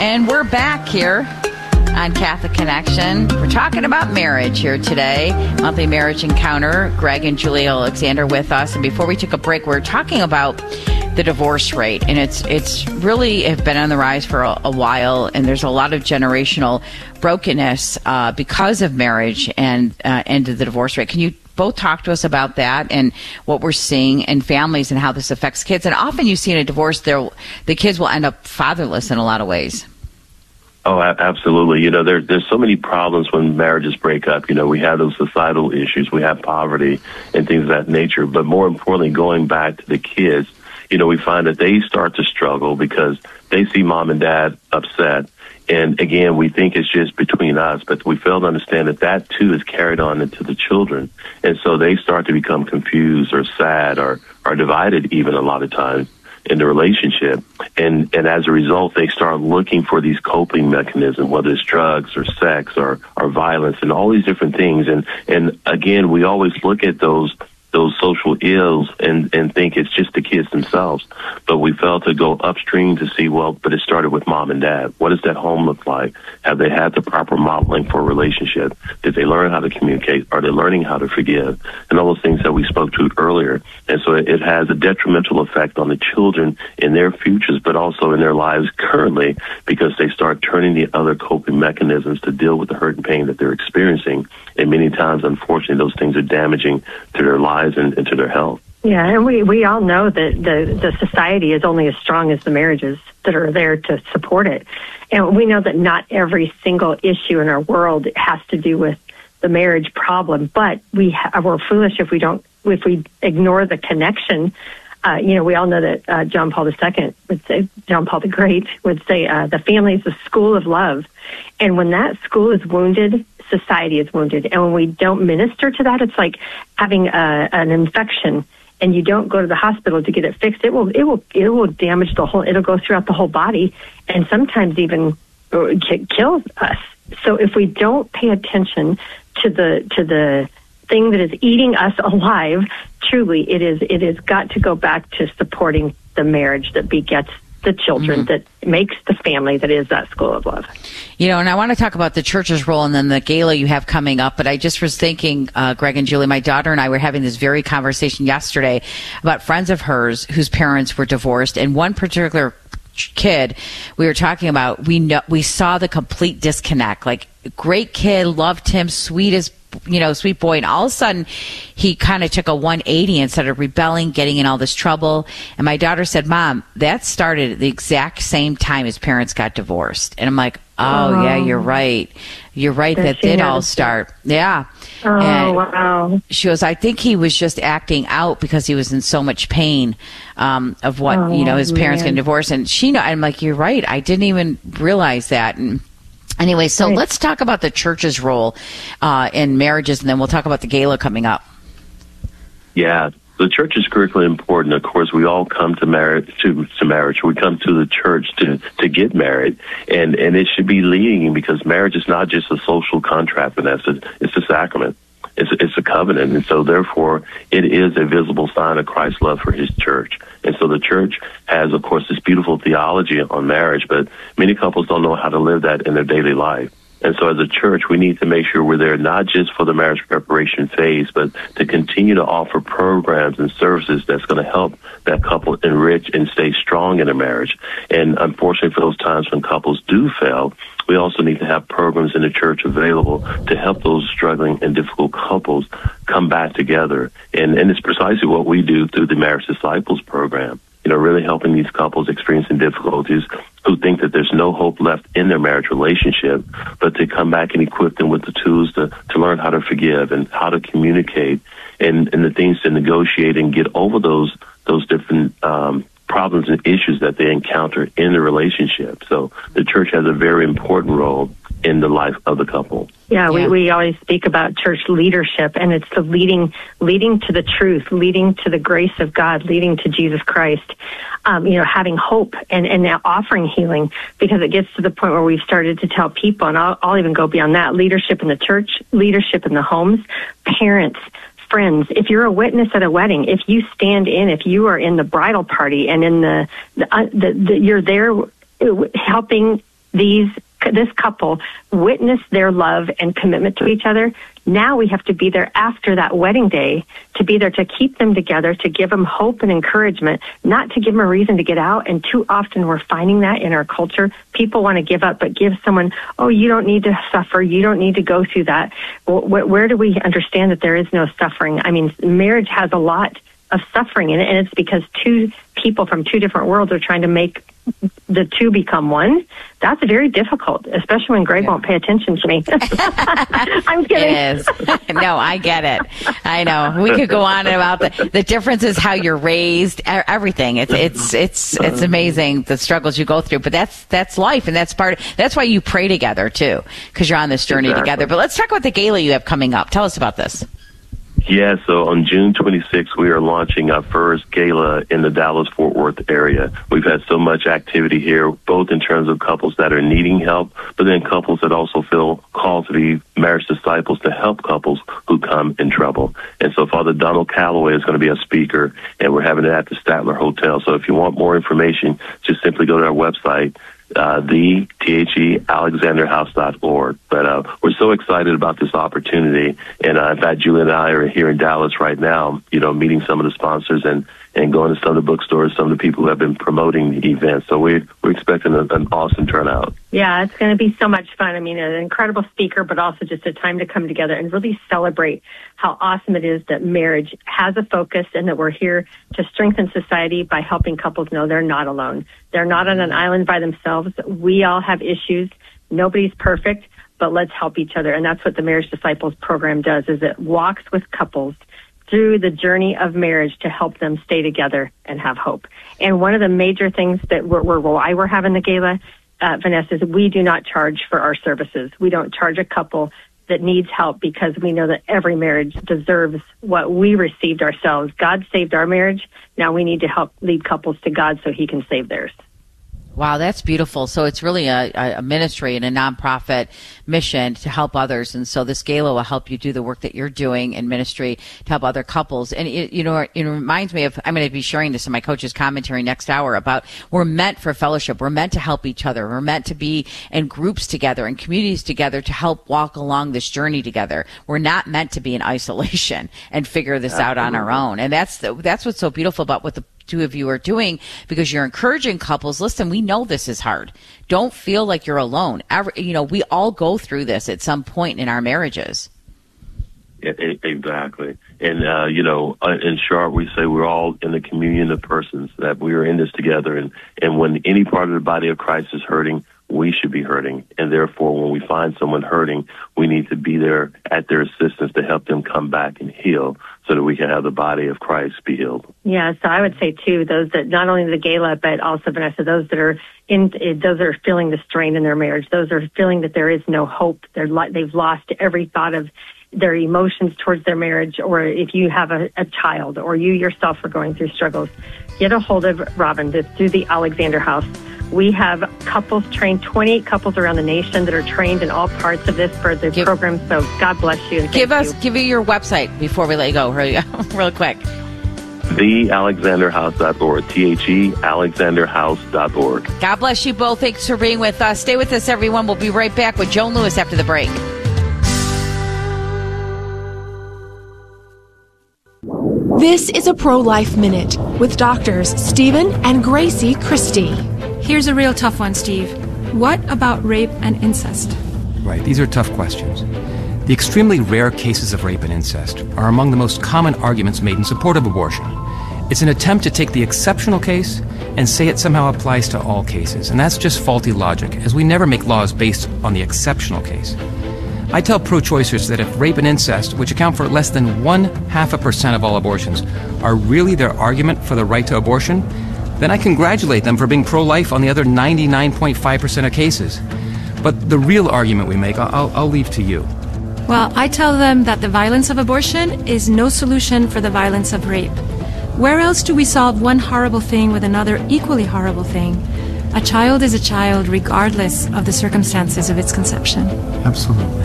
And we're back here on Catholic Connection. We're talking about marriage here today. Monthly Marriage Encounter. Greg and Julie Alexander with us. And before we took a break, we were talking about the divorce rate. And it's really been on the rise for a while. And there's a lot of generational brokenness because of marriage and the divorce rate. Can you both talk to us about that and what we're seeing in families and how this affects kids? And often you see in a divorce, the kids will end up fatherless in a lot of ways. Oh, absolutely. There's so many problems when marriages break up. We have those societal issues. We have poverty and things of that nature. But more importantly, going back to the kids, we find that they start to struggle because they see mom and dad upset. And again, we think it's just between us, but we fail to understand that too is carried on into the children. And so they start to become confused or sad or divided even a lot of times in the relationship. And as a result, they start looking for these coping mechanisms, whether it's drugs or sex or violence and all these different things. And again, we always look at those social ills and think it's just the kids themselves. But we fail to go upstream to see, but it started with mom and dad. What does that home look like? Have they had the proper modeling for a relationship? Did they learn how to communicate? Are they learning how to forgive? And all those things that we spoke to earlier. And so it has a detrimental effect on the children in their futures, but also in their lives currently, because they start turning to other coping mechanisms to deal with the hurt and pain that they're experiencing. And many times, unfortunately, those things are damaging to their lives and to their health. Yeah, and we all know that the society is only as strong as the marriages that are there to support it. And we know that not every single issue in our world has to do with the marriage problem, but we're foolish if we ignore the connection. We all know that John Paul II would say, John Paul the Great would say, the family is the school of love. And when that school is wounded, society is wounded. And when we don't minister to that, it's like having an infection and you don't go to the hospital to get it fixed. It will damage the whole, it'll go throughout the whole body and sometimes even kill us. So if we don't pay attention to the thing that is eating us alive, truly it is got to go back to supporting the marriage that begets the children, that makes the family that is that school of love. And I want to talk about the church's role and then the gala you have coming up, but I just was thinking, Greg and Julie, my daughter and I were having this very conversation yesterday about friends of hers whose parents were divorced, and one particular kid we were talking about, we saw the complete disconnect. Like, great kid, loved him, sweet boy, and all of a sudden he kind of took a 180 and started rebelling, getting in all this trouble. And my daughter said, Mom, that started at the exact same time his parents got divorced. And I'm like, yeah, you're right. You're right, that did all start. Yeah. Oh, and wow. She goes, I think he was just acting out because he was in so much pain of what, his parents getting divorced. And I'm like, you're right. I didn't even realize that. And anyway, so let's talk about the church's role in marriages, and then we'll talk about the gala coming up. Yeah, the church is critically important. Of course, we all come to marriage. We come to the church to get married, and it should be leading, because marriage is not just a social contract, but it's a sacrament. It's a covenant, and so therefore it is a visible sign of Christ's love for his church. And so the church has, of course, this beautiful theology on marriage, but many couples don't know how to live that in their daily life. And so as a church, we need to make sure we're there not just for the marriage preparation phase, but to continue to offer programs and services that's going to help that couple enrich and stay strong in a marriage. And unfortunately, for those times when couples do fail, we also need to have programs in the church available to help those struggling and difficult couples come back together. And it's precisely what we do through the Marriage Disciples program. Really helping these couples experiencing difficulties who think that there's no hope left in their marriage relationship, but to come back and equip them with the tools to learn how to forgive and how to communicate and the things to negotiate and get over those different problems and issues that they encounter in the relationship. So the church has a very important role in the life of the couple. Yeah, we always speak about church leadership, and it's the leading to the truth, leading to the grace of God, leading to Jesus Christ, having hope and now offering healing, because it gets to the point where we've started to tell people, and I'll even go beyond that, leadership in the church, leadership in the homes, parents, friends. If you're a witness at a wedding, if you stand in, if you are in the bridal party and in you're there helping this couple witnessed their love and commitment to each other. Now we have to be there after that wedding day, to be there to keep them together, to give them hope and encouragement, not to give them a reason to get out. And too often we're finding that in our culture. People want to give up, but give someone, oh, you don't need to suffer. You don't need to go through that. Well, where do we understand that there is no suffering? I mean, marriage has a lot of suffering in it, and it's because two people from two different worlds are trying to make the two become one. That's very difficult, especially when Greg won't pay attention to me. I'm kidding. It is. No, I get it. I know. We could go on about the differences, how you're raised, everything. It's amazing the struggles you go through, but that's life, and that's why you pray together too, because you're on this journey together. But let's talk about the gala you have coming up. Tell us about this. Yeah, so on June 26th, we are launching our first gala in the Dallas-Fort Worth area. We've had so much activity here, both in terms of couples that are needing help, but then couples that also feel called to be marriage disciples to help couples who come in trouble. And so Father Donald Calloway is going to be a speaker, and we're having it at the Statler Hotel. So if you want more information, just simply go to our website, alexanderhouse.org. But we're so excited about this opportunity. And in fact, Julie and I are here in Dallas right now, meeting some of the sponsors and going to some of the bookstores, some of the people who have been promoting the event. So we're expecting an awesome turnout. Yeah, it's going to be so much fun. I mean, an incredible speaker, but also just a time to come together and really celebrate how awesome it is that marriage has a focus and that we're here to strengthen society by helping couples know they're not alone. They're not on an island by themselves. We all have issues. Nobody's perfect, but let's help each other. And that's what the Marriage Disciples program does, is it walks with couples through the journey of marriage to help them stay together and have hope. And one of the major things that why we're having the gala, Vanessa, is we do not charge for our services. We don't charge a couple that needs help because we know that every marriage deserves what we received ourselves. God saved our marriage. Now we need to help lead couples to God so he can save theirs. Wow, that's beautiful. So it's really a ministry and a nonprofit mission to help others. And so this gala will help you do the work that you're doing in ministry to help other couples. And it reminds me of, I'm going to be sharing this in my coach's commentary next hour about we're meant for fellowship. We're meant to help each other. We're meant to be in groups together and communities together to help walk along this journey together. We're not meant to be in isolation and figure this out on our own. And that's what's so beautiful about what the two of you are doing, because you're encouraging couples. Listen, we know this is hard. Don't feel like you're alone. We all go through this at some point in our marriages. Yeah, exactly. And, in short, we say we're all in the communion of persons, that we are in this together. And when any part of the body of Christ is hurting, we should be hurting. And therefore, when we find someone hurting, we need to be there at their assistance to help them come back and heal so that we can have the body of Christ be healed. Yeah, so I would say, too, those that not only the gala, but also, Vanessa, those that are feeling the strain in their marriage, those are feeling that there is no hope. They've lost every thought of their emotions towards their marriage, or if you have a child or you yourself are going through struggles, get a hold of Robin through the Alexander House. We have couples trained, 28 couples around the nation that are trained in all parts of this for the program. So God bless you. And give you your website before we let you go, real quick. TheAlexanderHouse.org. TheAlexanderHouse.org. God bless you both. Thanks for being with us. Stay with us, everyone. We'll be right back with Joan Lewis after the break. This is a Pro-Life Minute with doctors Stephen and Gracie Christie. Here's a real tough one, Steve. What about rape and incest? Right, these are tough questions. The extremely rare cases of rape and incest are among the most common arguments made in support of abortion. It's an attempt to take the exceptional case and say it somehow applies to all cases, and that's just faulty logic, as we never make laws based on the exceptional case. I tell pro-choicers that if rape and incest, which account for less than 0.5% of all abortions, are really their argument for the right to abortion, then I congratulate them for being pro-life on the other 99.5% of cases. But the real argument we make, I'll leave to you. Well, I tell them that the violence of abortion is no solution for the violence of rape. Where else do we solve one horrible thing with another equally horrible thing? A child is a child regardless of the circumstances of its conception. Absolutely.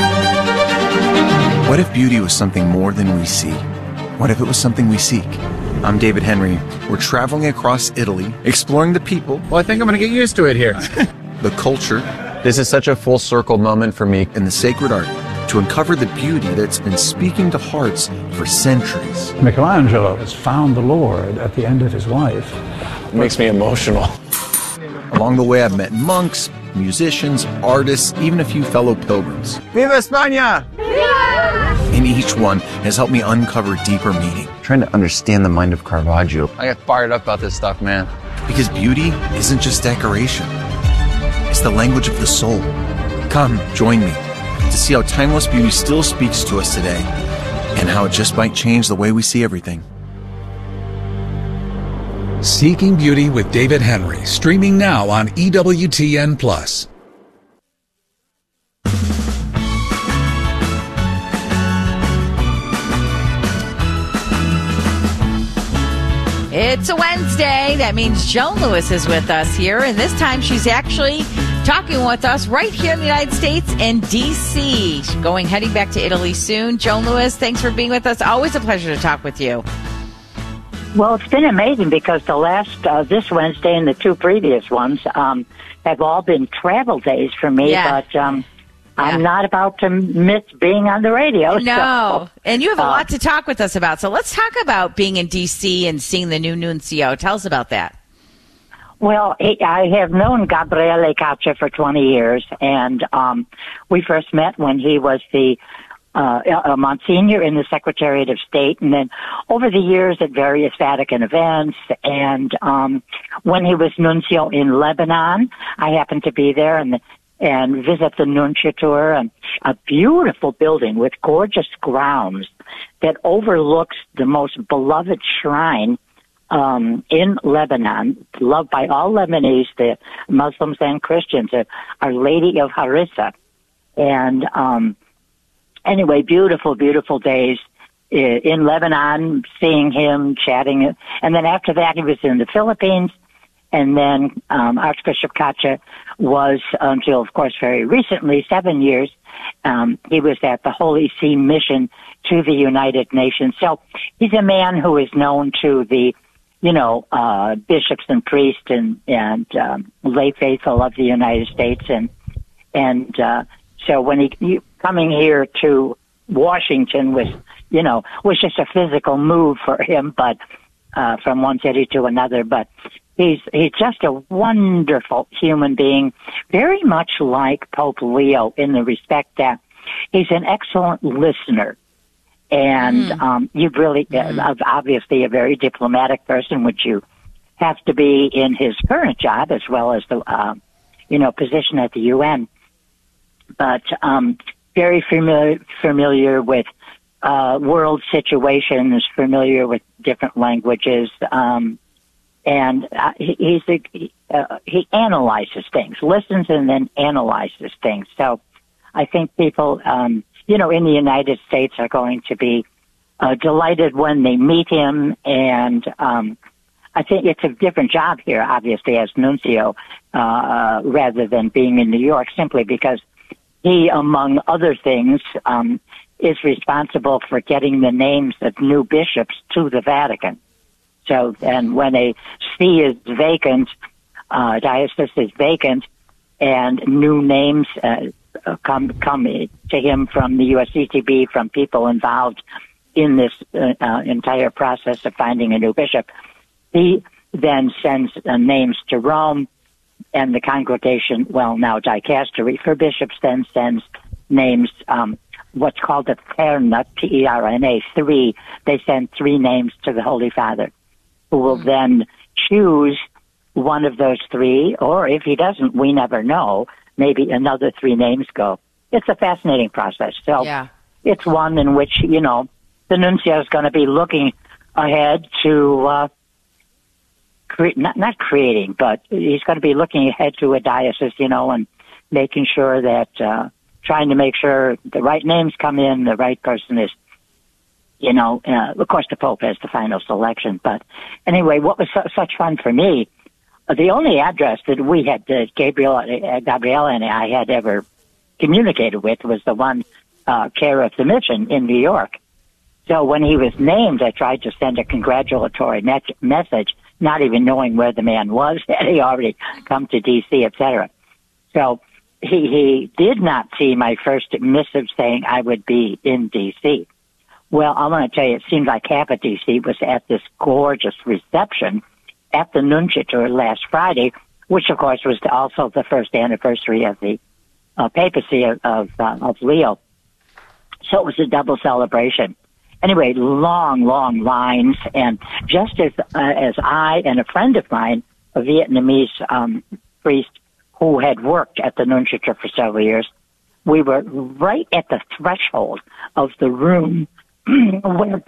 What if beauty was something more than we see? What if it was something we seek? I'm David Henry. We're traveling across Italy, exploring the people. Well, I think I'm going to get used to it here. The culture. This is such a full circle moment for me. And the sacred art to uncover the beauty that's been speaking to hearts for centuries. Michelangelo has found the Lord at the end of his life. It makes me emotional. Along the way, I've met monks, musicians, artists, even a few fellow pilgrims. Viva España! And each one has helped me uncover deeper meaning. Trying to understand the mind of Caravaggio. I get fired up about this stuff, man. Because beauty isn't just decoration. It's the language of the soul. Come, join me to see how timeless beauty still speaks to us today and how it just might change the way we see everything. Seeking Beauty with David Henry, streaming now on EWTN+. It's a Wednesday. That means Joan Lewis is with us here, and this time she's actually talking with us right here in the United States in D.C. Heading back to Italy soon. Joan Lewis, thanks for being with us. Always a pleasure to talk with you. Well, it's been amazing because the last, this Wednesday and the two previous ones have all been travel days for me, but I'm not about to miss being on the radio. No, and you have a lot to talk with us about. So let's talk about being in D.C. and seeing the new nuncio. Tell us about that. Well, I have known Gabriele Caccia for 20 years, and we first met when he was a Monsignor in the Secretariat of State, and then over the years at various Vatican events, and when he was nuncio in Lebanon, I happened to be there and visit the nunciature, and a beautiful building with gorgeous grounds that overlooks the most beloved shrine in Lebanon, loved by all Lebanese, the Muslims and Christians, Our Lady of Harissa. And anyway, beautiful, beautiful days in Lebanon, seeing him, chatting. And then after that, he was in the Philippines. And then Archbishop Caccia was, until, of course, very recently, 7 years, he was at the Holy See Mission to the United Nations. So he's a man who is known to the, bishops and priests and lay faithful of the United States. And so when he coming here to Washington was just a physical move for him, but from one city to another. But he's just a wonderful human being, very much like Pope Leo in the respect that he's an excellent listener. And you really, obviously a very diplomatic person, which you have to be in his current job as well as the, position at the UN. But very familiar with world situations, familiar with different languages, and he analyzes things, listens and then analyzes things. So I think people, in the United States are going to be delighted when they meet him, and I think it's a different job here, obviously, as nuncio, rather than being in New York, simply because he, among other things, is responsible for getting the names of new bishops to the Vatican. So, and when a see is vacant, diocese is vacant, and new names come to him from the USCTB, from people involved in this entire process of finding a new bishop, he then sends names to Rome, and the congregation, now dicastery for bishops, then sends names, what's called a terna, T-E-R-N-A, 3. They send 3 names to the Holy Father, who will then choose one of those 3, or if he doesn't, we never know, maybe another 3 names go. It's a fascinating process. So it's one in which, the nuncio is going to be looking ahead to not creating, but he's going to be looking ahead to a diocese, and making sure that, trying to make sure the right names come in, the right person is, of course the Pope has the final selection. But anyway, what was such fun for me, the only address that we had, Gabrielle and I had ever communicated with was the one, care of the mission in New York. So when he was named, I tried to send a congratulatory message, not even knowing where the man was. Had he already come to D.C., etc. So he did not see my first missive saying I would be in D.C. Well, I'm going to tell you, it seemed like half of D.C. was at this gorgeous reception at the Nunciature last Friday, which, of course, was also the first anniversary of the papacy of Leo. So it was a double celebration. Anyway, long lines, and just as I and a friend of mine, a Vietnamese priest who had worked at the Nunciature for several years, we were right at the threshold of the room where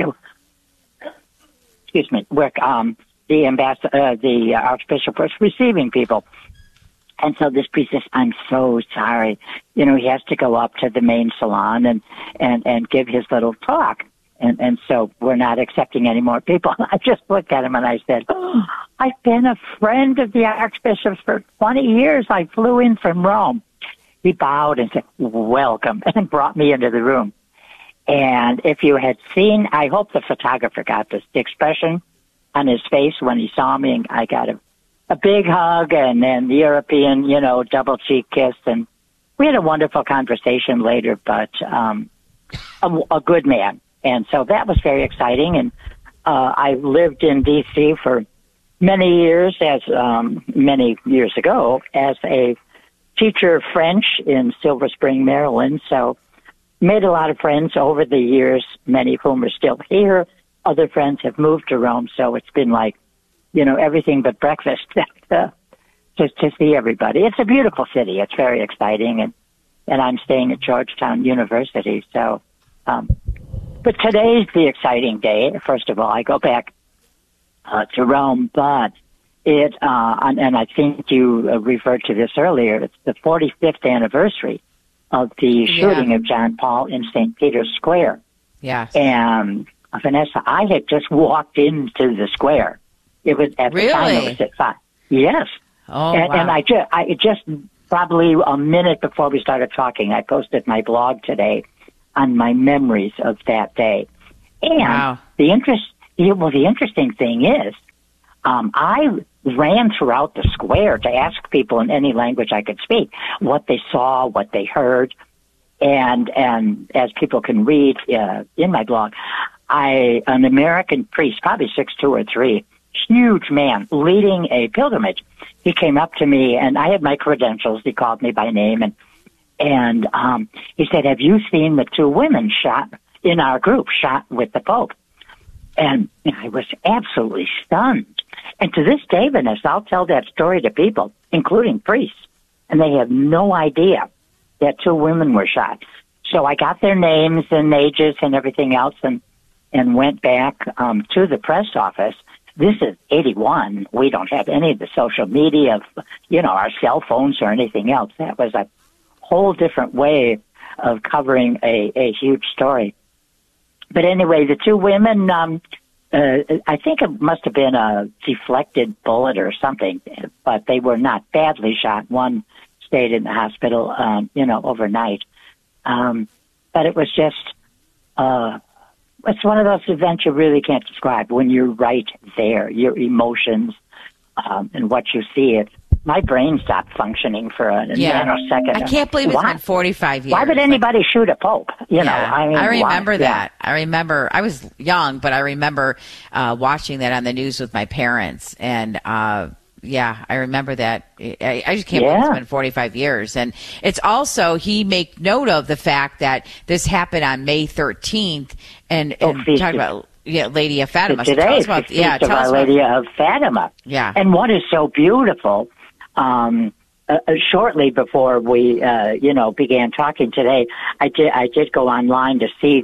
the Archbishop was receiving people. And so this priest says, I'm so sorry. He has to go up to the main salon and give his little talk. And so we're not accepting any more people. I just looked at him and I said, I've been a friend of the Archbishop's for 20 years. I flew in from Rome. He bowed and said, welcome, and brought me into the room. And if you had seen, I hope the photographer got this, the expression on his face when he saw me, and I got a big hug and then the European, double cheek kiss. And we had a wonderful conversation later, but a good man. And so that was very exciting. And I lived in D.C. for many years, many years ago, as a teacher of French in Silver Spring, Maryland. So made a lot of friends over the years, many of whom are still here. Other friends have moved to Rome, so it's been like, everything but breakfast just to see everybody. It's a beautiful city. It's very exciting, and I'm staying at Georgetown University. So, but today's the exciting day. First of all, I go back to Rome, but and I think you referred to this earlier. It's the 45th anniversary of the shooting of John Paul in St. Peter's Square. Yes. And Vanessa, I had just walked into the square. It was at the time it was at 5. Yes. Oh, and, wow. And I just probably a minute before we started talking, I posted my blog today on my memories of that day. And wow. the interesting thing is, I ran throughout the square to ask people in any language I could speak what they saw, what they heard. And as people can read in my blog, an American priest, probably 6'2" or 3, huge man leading a pilgrimage. He came up to me and I had my credentials. He called me by name and he said, have you seen the 2 women shot in our group, shot with the Pope? And I was absolutely stunned. And to this day, Vanessa, I'll tell that story to people, including priests, and they have no idea that 2 women were shot. So I got their names and ages and everything else and went back to the press office. This is 81. We don't have any of the social media, our cell phones or anything else. That was a whole different way of covering a huge story. But anyway, the 2 women, I think it must have been a deflected bullet or something, but they were not badly shot. One stayed in the hospital, overnight. But it was just, it's one of those events you really can't describe when you're right there, your emotions, and what you see. My brain stopped functioning for a nanosecond. I can't believe it's been 45 years. Why would anybody shoot a pope? I remember that. Yeah. I remember, I was young, but I remember watching that on the news with my parents. And I remember that. I just can't believe it's been 45 years. And it's also, he made note of the fact that this happened on May 13th and talking about Lady of Fatima. Today, so tell us about, tell us Lady of Fatima. Yeah. And what is so beautiful, shortly before we, began talking today, I did go online to see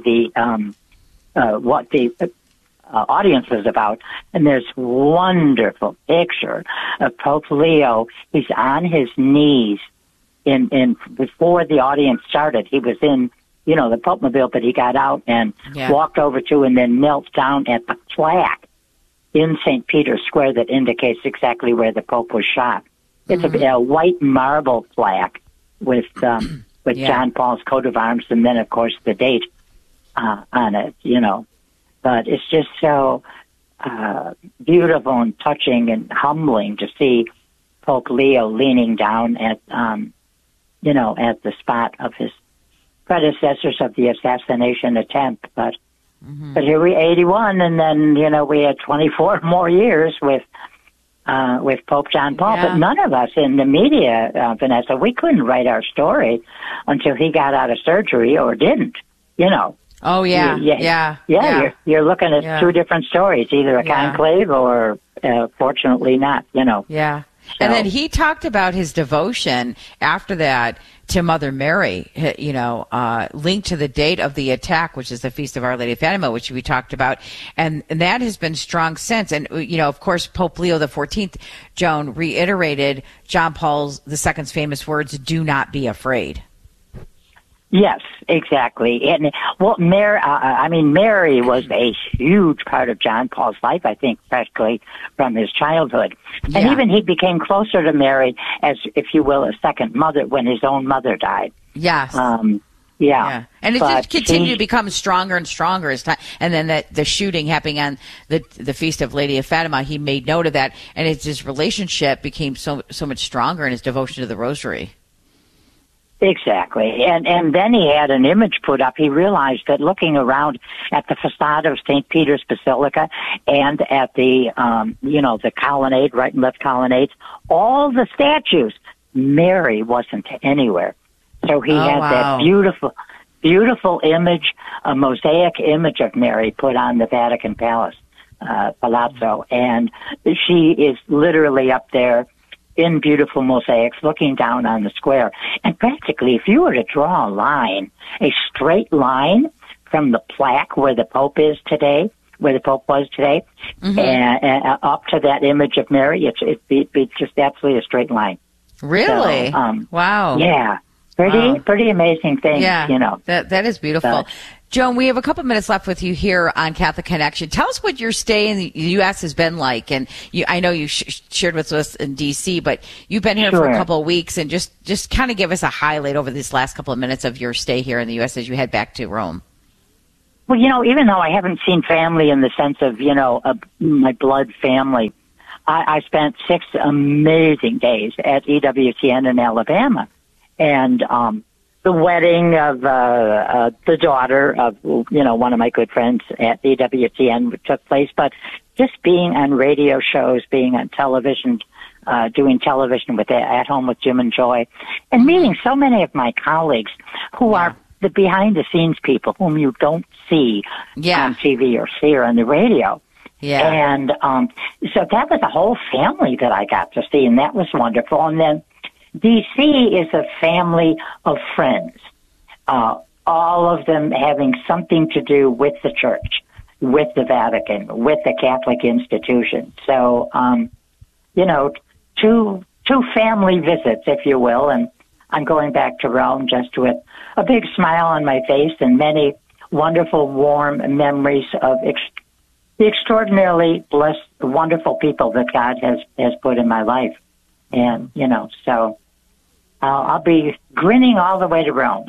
what the audience was about, and there's wonderful picture of Pope Leo. He's on his knees in before the audience started. He was in, the Pope Mobile, but he got out and walked over to and then knelt down at the plaque in St. Peter's Square that indicates exactly where the Pope was shot. It's a white marble plaque with John Paul's coat of arms and then, of course, the date. on it, But it's just so beautiful and touching and humbling to see Pope Leo leaning down at, at the spot of his predecessors of the assassination attempt. But here we 81, and then we had 24 more years with Pope John Paul. Yeah. But none of us in the media, Vanessa, we couldn't write our story until he got out of surgery or didn't. Oh yeah, yeah. You're looking at two different stories, either a conclave or, fortunately, not. Yeah. So. And then he talked about his devotion after that to Mother Mary, linked to the date of the attack, which is the Feast of Our Lady of Fatima, which we talked about. And that has been strong since. And, of course, Pope Leo XIV, Joan, reiterated John Paul II's famous words, "Do not be afraid." Yes, exactly. And Mary was a huge part of John Paul's life, I think, practically from his childhood. Yeah. And even he became closer to Mary as, if you will, a second mother when his own mother died. Yes. Yeah. And it just continued to become stronger and stronger as time. And then the shooting happening on the Feast of Lady of Fatima, he made note of that. And his relationship became so much stronger in his devotion to the Rosary. Exactly. And then he had an image put up. He realized that looking around at the facade of St. Peter's Basilica and at the, the colonnade, right and left colonnades, all the statues, Mary wasn't anywhere. So he had that beautiful, beautiful image, a mosaic image of Mary put on the Vatican Palace, Palazzo. And she is literally up there in beautiful mosaics, looking down on the square. And practically, if you were to draw a line, a straight line from the plaque where the Pope was today, and up to that image of Mary, it'd be just absolutely a straight line. Really? So, wow. Yeah. Pretty amazing thing. Yeah. That is beautiful. Joan, we have a couple minutes left with you here on Catholic Connection. Tell us what your stay in the U.S. has been like. And I know you shared with us in D.C., but you've been here for a couple of weeks. And just kind of give us a highlight over this last couple of minutes of your stay here in the U.S. as you head back to Rome. Well, even though I haven't seen family in the sense of, my blood family, I spent 6 amazing days at EWTN in Alabama. And the wedding of the daughter of one of my good friends at EWTN took place, but just being on radio shows, being on television, doing television with At Home with Jim and Joy, and meeting so many of my colleagues who are the behind the scenes people whom you don't see on TV or hear on the radio. Yeah. And so that was a whole family that I got to see, and that was wonderful. And then D.C. is a family of friends, all of them having something to do with the Church, with the Vatican, with the Catholic institution. So, two family visits, if you will, and I'm going back to Rome just with a big smile on my face and many wonderful, warm memories of the extraordinarily blessed, wonderful people that God has put in my life. And, so I'll be grinning all the way to Rome.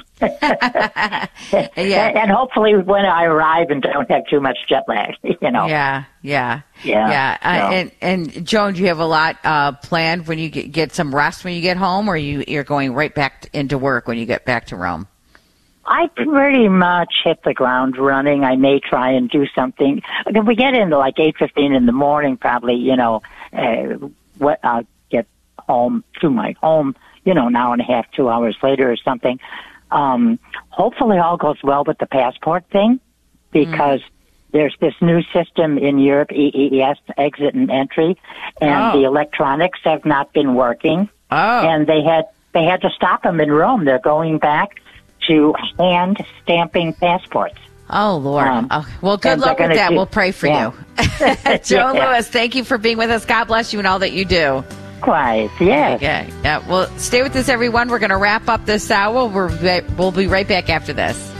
And hopefully when I arrive and don't have too much jet lag, Yeah. And Joan, do you have a lot planned when you get some rest when you get home, or you're going right back into work when you get back to Rome? I pretty much hit the ground running. I may try and do something. If we get into like 8:15 in the morning, probably, I'll get home to my home, an hour and a half, 2 hours later or something. Hopefully all goes well with the passport thing, because there's this new system in Europe, EES, exit and entry, and the electronics have not been working. And they had to stop them in Rome. They're going back to hand stamping passports. Oh, Lord. Well, good luck with that. We'll pray for you. Joan Lewis, thank you for being with us. God bless you and all that you do. Likewise, yes. Okay. Yeah. Well, stay with us, everyone. We're going to wrap up this hour. We'll be right back after this.